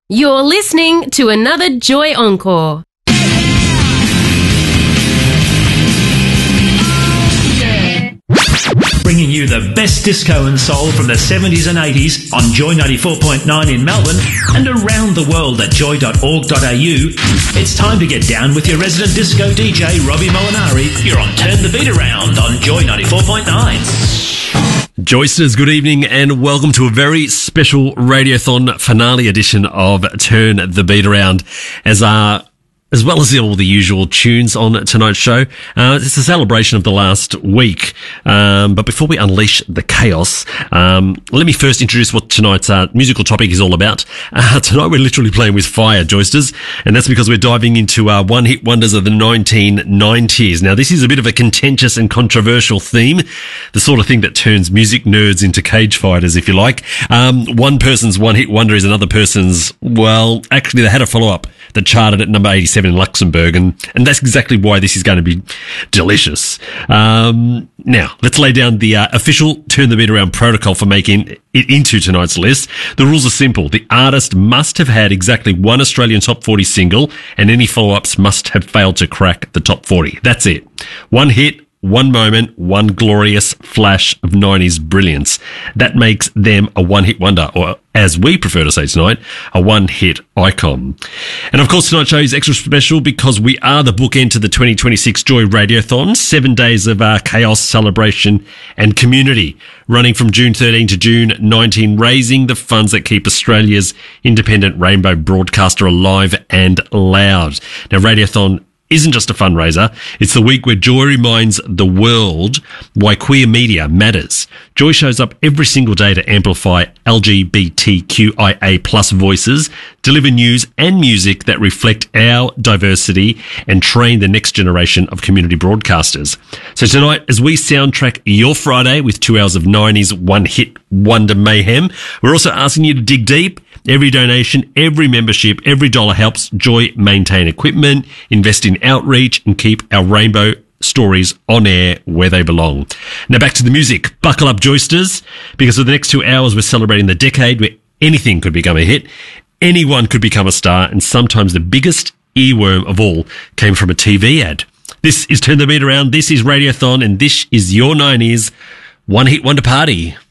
You're listening to another Joy Encore. Bringing you the best disco and soul from the 70s and 80s on Joy 94.9 in Melbourne and around the world at joy.org.au. It's time to get down with your resident disco DJ, Robbie Molinari. You're on Turn the Beat Around on Joy 94.9. Joysters, good evening and welcome to a very special Radiothon finale edition of Turn the Beat Around. As well as all the usual tunes on tonight's show, it's a celebration of the last week. But before we unleash the chaos, let me first introduce what tonight's musical topic is all about. Tonight we're literally playing with fire, Joysters, and that's because we're diving into one-hit wonders of the 1990s. Now, this is a bit of a contentious and controversial theme, the sort of thing that turns music nerds into cage fighters, if you like. One person's one-hit wonder is another person's, well, actually they had a follow-up that charted at number 87 in Luxembourg, and that's exactly why this is going to be delicious. Now, let's lay down the official Turn the Beat Around protocol for making it into tonight's list. The rules are simple. The artist must have had exactly one Australian top 40 single, and any follow-ups must have failed to crack the top 40. That's it. One hit, one moment, one glorious flash of 90s brilliance. That makes them a one-hit wonder, or as we prefer to say tonight, a one-hit icon. And of course, tonight's show is extra special because we are the bookend to the 2026 Joy Radiothon, 7 days of chaos, celebration and community, running from June 13 to June 19, raising the funds that keep Australia's independent rainbow broadcaster alive and loud. Now, Radiothon isn't just a fundraiser. It's the week where Joy reminds the world why queer media matters. Joy shows up every single day to amplify LGBTQIA plus voices, deliver news and music that reflect our diversity, and train the next generation of community broadcasters. So tonight, as we soundtrack your Friday with 2 hours of 90s one-hit wonder mayhem, we're also asking you to dig deep. Every donation, every membership, every dollar helps Joy maintain equipment, invest in outreach, and keep our rainbow stories on air where they belong. Now back to the music. Buckle up, Joysters, because for the next 2 hours we're celebrating the decade where anything could become a hit, anyone could become a star, and sometimes the biggest earworm of all came from a TV ad. This is Turn the Beat Around, this is Radiothon, and this is your 90s one-hit wonder party.